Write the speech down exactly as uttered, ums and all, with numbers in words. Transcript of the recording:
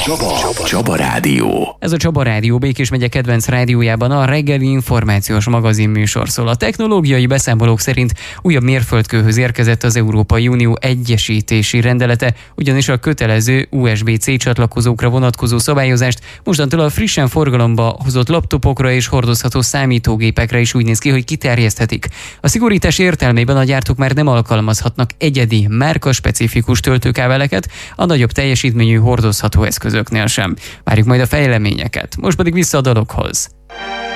Csaba. Csaba Rádió. Ez a Csaba Rádió Békés megye kedvenc rádiójában a reggeli információs magazin műsor szól. A technológiai beszámolók szerint újabb mérföldkőhöz érkezett az Európai Unió egyesítési rendelete, ugyanis a kötelező u es bé cé csatlakozókra vonatkozó szabályozást mostantól a frissen forgalomba hozott laptopokra és hordozható számítógépekre is úgy néz ki, hogy kiterjeszthetik. A szigorítás értelmében a gyártók már nem alkalmazhatnak egyedi, márkaspecifikus töltőkábeleket a nagyobb teljesítményű hordozható eszközöknél sem. Várjuk majd a fejleményeket. Most pedig vissza a dalokhoz.